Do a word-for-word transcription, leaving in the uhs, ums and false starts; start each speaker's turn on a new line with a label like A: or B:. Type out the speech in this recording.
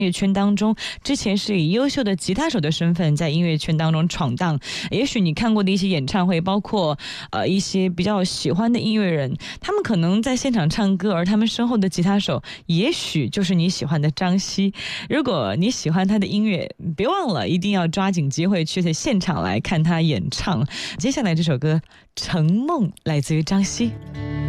A: 乐圈当中，之前是以优秀的吉他手的身份在音乐圈当中闯荡。也许你看过的一些演唱会，包括呃一些比较喜欢的音乐人，他们可能在现场唱歌，而他们身后的吉他手也许就是你喜欢的张希。如果你喜欢他的音乐，别忘了一定要抓紧机会去现场来看他演唱。接下来这首歌《橙梦》来自于张希。